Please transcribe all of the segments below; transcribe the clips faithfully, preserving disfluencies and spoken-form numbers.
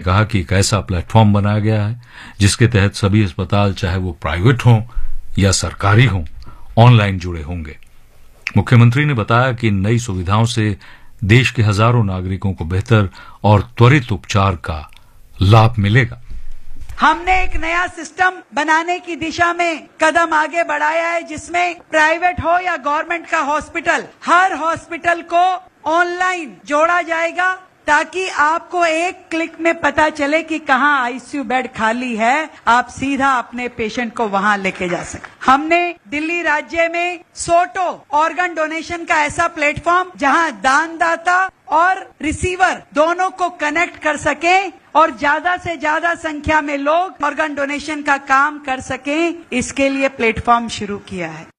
कहा कि एक ऐसा प्लेटफॉर्म बनाया गया है जिसके तहत सभी अस्पताल, चाहे वो प्राइवेट हों या सरकारी हों, ऑनलाइन जुड़े होंगे। मुख्यमंत्री ने बताया कि इन नई सुविधाओं से देश के हजारों नागरिकों को बेहतर और त्वरित उपचार का लाभ मिलेगा। हमने एक नया सिस्टम बनाने की दिशा में कदम आगे बढ़ाया है, जिसमें प्राइवेट हो या गवर्नमेंट का हॉस्पिटल, हर हॉस्पिटल को ऑनलाइन जोड़ा जाएगा ताकि आपको एक क्लिक में पता चले कि कहाँ आईसीयू बेड खाली है, आप सीधा अपने पेशेंट को वहां लेके जा सकते। हमने दिल्ली राज्य में सोटो ऑर्गन डोनेशन का ऐसा प्लेटफॉर्म जहां दानदाता और रिसीवर दोनों को कनेक्ट कर सके और ज्यादा से ज्यादा संख्या में लोग ऑर्गन डोनेशन का काम कर सकें, इसके लिए प्लेटफॉर्म शुरू किया है।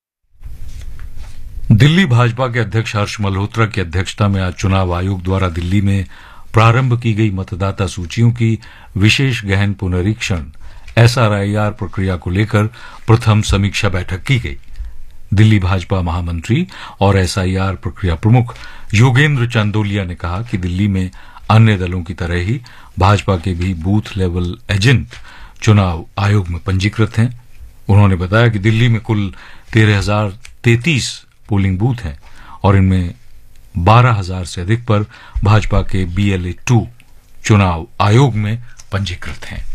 दिल्ली भाजपा के अध्यक्ष हर्ष मल्होत्रा की अध्यक्षता में आज चुनाव आयोग द्वारा दिल्ली में प्रारंभ की गई मतदाता सूचियों की विशेष गहन पुनरीक्षण एसआरआईआर प्रक्रिया को लेकर प्रथम समीक्षा बैठक की गई। दिल्ली भाजपा महामंत्री और एसआईआर प्रक्रिया प्रमुख योगेंद्र चंदोलिया ने कहा कि दिल्ली में अन्य दलों की तरह ही भाजपा के भी बूथ लेवल एजेंट चुनाव आयोग में पंजीकृत हैं। उन्होंने बताया कि दिल्ली में कुल तेरह हजार तैतीस पोलिंग बूथ हैं और इनमें बारह हजार से अधिक पर भाजपा के बीएलए टू चुनाव आयोग में पंजीकृत हैं।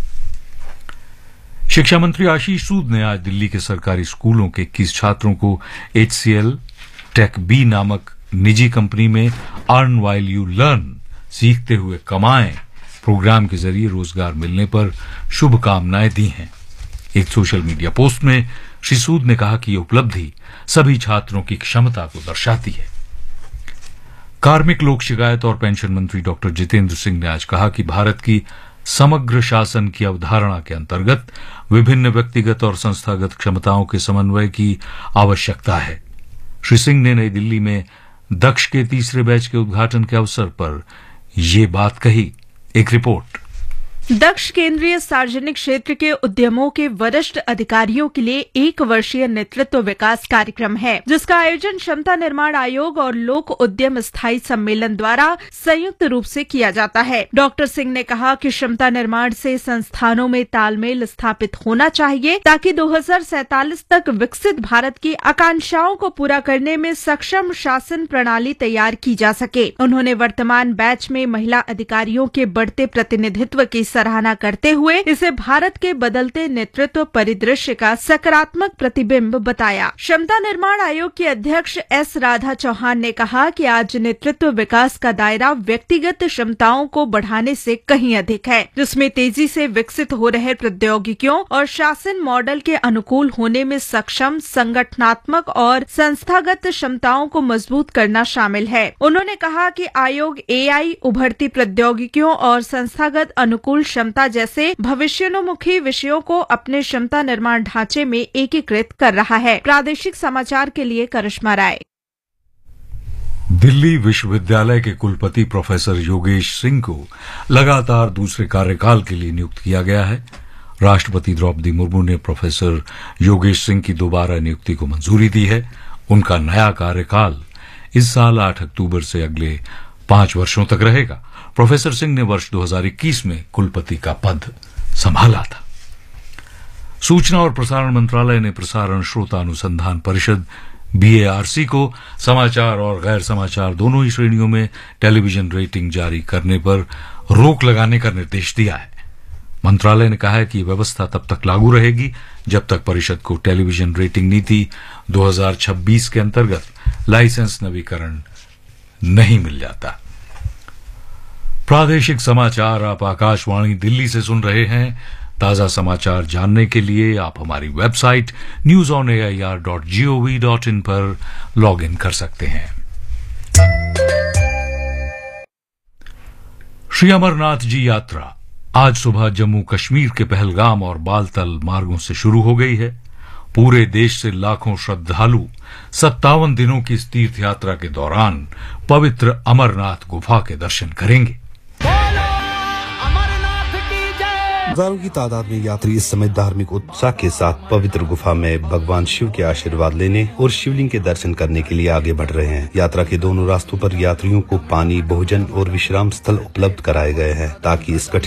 शिक्षा मंत्री आशीष सूद ने आज दिल्ली के सरकारी स्कूलों के इक्कीस छात्रों को एचसीएल टेक बी नामक निजी कंपनी में अर्न वाइल यू लर्न, सीखते हुए कमाएं प्रोग्राम के जरिए रोजगार मिलने पर शुभकामनाएं दी हैं। एक सोशल मीडिया पोस्ट में श्री सूद ने कहा कि यह उपलब्धि सभी छात्रों की क्षमता को दर्शाती है। कार्मिक लोक शिकायत और पेंशन मंत्री डॉक्टर जितेंद्र सिंह ने आज कहा कि भारत की समग्र शासन की अवधारणा के अंतर्गत विभिन्न व्यक्तिगत और संस्थागत क्षमताओं के समन्वय की आवश्यकता है। श्री सिंह ने नई दिल्ली में दक्ष के तीसरे बैच के उद्घाटन के अवसर पर ये बात कही। एक रिपोर्ट। दक्ष केंद्रीय सार्वजनिक क्षेत्र के उद्यमों के वरिष्ठ अधिकारियों के लिए एक वर्षीय नेतृत्व विकास कार्यक्रम है, जिसका आयोजन क्षमता निर्माण आयोग और लोक उद्यम स्थायी सम्मेलन द्वारा संयुक्त रूप से किया जाता है। डॉक्टर सिंह ने कहा कि क्षमता निर्माण से संस्थानों में तालमेल स्थापित होना चाहिए ताकि दो हजार सैंतालीस तक विकसित भारत की आकांक्षाओं को पूरा करने में सक्षम शासन प्रणाली तैयार की जा सके। उन्होंने वर्तमान बैच में महिला अधिकारियों के बढ़ते प्रतिनिधित्व की सराहना करते हुए इसे भारत के बदलते नेतृत्व परिदृश्य का सकारात्मक प्रतिबिंब बताया। क्षमता निर्माण आयोग के अध्यक्ष एस राधा चौहान ने कहा कि आज नेतृत्व विकास का दायरा व्यक्तिगत क्षमताओं को बढ़ाने से कहीं अधिक है, जिसमें तेजी से विकसित हो रहे प्रौद्योगिकियों और शासन मॉडल के अनुकूल होने में सक्षम संगठनात्मक और संस्थागत क्षमताओं को मजबूत करना शामिल है। उन्होंने कहा कि आयोग एआई, उभरती प्रौद्योगिकियों और संस्थागत अनुकूल क्षमता जैसे भविष्योन्मुखी विषयों को अपने क्षमता निर्माण ढांचे में एकीकृत कर रहा है। प्रादेशिक समाचार के लिए करिश्मा राय। दिल्ली विश्वविद्यालय के कुलपति प्रोफेसर योगेश सिंह को लगातार दूसरे कार्यकाल के लिए नियुक्त किया गया है। राष्ट्रपति द्रौपदी मुर्मू ने प्रोफेसर योगेश सिंह की दोबारा नियुक्ति को मंजूरी दी है। उनका नया कार्यकाल इस साल आठ अक्टूबर से अगले पांच वर्षों तक रहेगा। प्रोफेसर सिंह ने वर्ष दो हजार इक्कीस में कुलपति का पद संभाला था। सूचना और प्रसारण मंत्रालय ने प्रसारण श्रोता अनुसंधान परिषद बीएआरसी को समाचार और गैर समाचार दोनों ही श्रेणियों में टेलीविजन रेटिंग जारी करने पर रोक लगाने का निर्देश दिया है। मंत्रालय ने कहा है कि व्यवस्था तब तक लागू रहेगी जब तक परिषद को टेलीविजन रेटिंग नीति दो हजार छब्बीस के अंतर्गत लाइसेंस नवीकरण नहीं मिल जाता। प्रादेशिक समाचार आप आकाशवाणी दिल्ली से सुन रहे हैं। ताजा समाचार जानने के लिए आप हमारी website news on A I R dot G O V dot in पर लॉग इन कर सकते हैं। श्री अमरनाथ जी यात्रा आज सुबह जम्मू कश्मीर के पहलगाम और बालतल मार्गों से शुरू हो गई है। पूरे देश से लाखों श्रद्धालु सत्तावन दिनों की इस तीर्थ यात्रा के दौरान पवित्र अमरनाथ गुफा के दर्शन करेंगे। हजारों की तादाद में यात्री इस समय धार्मिक उत्साह के साथ पवित्र गुफा में भगवान शिव के आशीर्वाद लेने और शिवलिंग के दर्शन करने के लिए आगे बढ़ रहे हैं। यात्रा के दोनों रास्तों पर यात्रियों को पानी, भोजन और विश्राम स्थल उपलब्ध कराए गए हैं ताकि इस कठिन